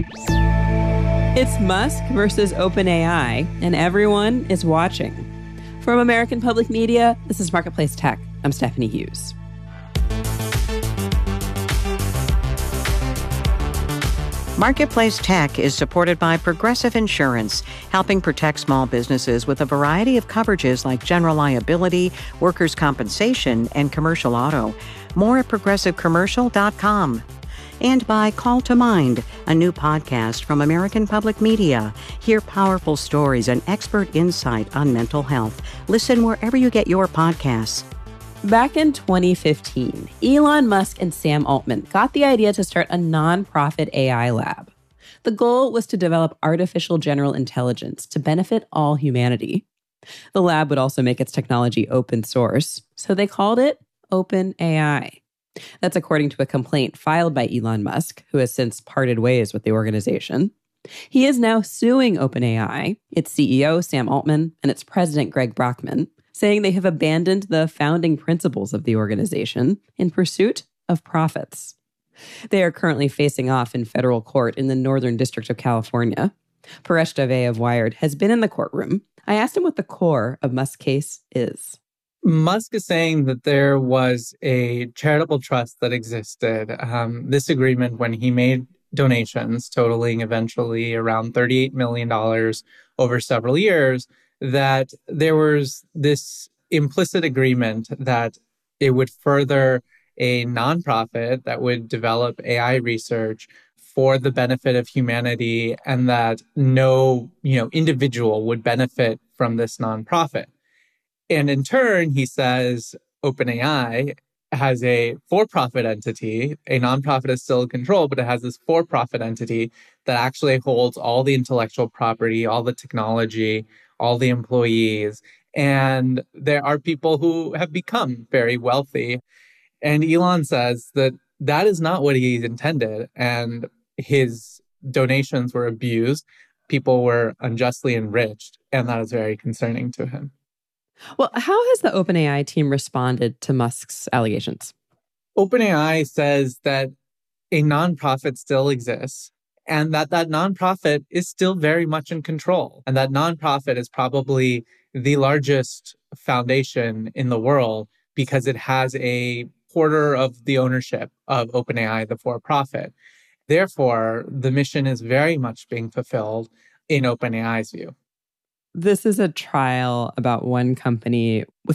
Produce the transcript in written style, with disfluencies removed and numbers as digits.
It's Musk versus OpenAI, and everyone is watching. From American Public Media, this is Marketplace Tech. I'm Stephanie Hughes. Marketplace Tech is supported by Progressive Insurance, helping protect small businesses with a variety of coverages like general liability, workers' compensation, and commercial auto. More at progressivecommercial.com. And by Call to Mind, a new podcast from American Public Media. Hear powerful stories and expert insight on mental health. Listen wherever you get your podcasts. Back in 2015, Elon Musk and Sam Altman got the idea to start a nonprofit AI lab. The goal was to develop artificial general intelligence to benefit all humanity. The lab would also make its technology open source, so they called it OpenAI. That's according to a complaint filed by Elon Musk, who has since parted ways with the organization. He is now suing OpenAI, its CEO, Sam Altman, and its president, Greg Brockman, saying they have abandoned the founding principles of the organization in pursuit of profits. They are currently facing off in federal court in the Northern District of California. Paresh Dave of Wired has been in the courtroom. I asked him what the core of Musk's case is. Musk is saying that there was a charitable trust that existed. This agreement, when he made donations totaling eventually around $38 million over several years, that there was this implicit agreement that it would further a nonprofit that would develop AI research for the benefit of humanity, and that no, individual would benefit from this nonprofit. And in turn, he says OpenAI has a for-profit entity. A nonprofit is still in control, but it has this for-profit entity that actually holds all the intellectual property, all the technology, all the employees. And there are people who have become very wealthy. And Elon says that that is not what he intended. And his donations were abused. People were unjustly enriched. And that is very concerning to him. Well, how has the OpenAI team responded to Musk's allegations? OpenAI says that a nonprofit still exists, and that nonprofit is still very much in control. And that nonprofit is probably the largest foundation in the world because it has a quarter of the ownership of OpenAI, the for-profit. Therefore, the mission is very much being fulfilled in OpenAI's view. This is a trial about one company with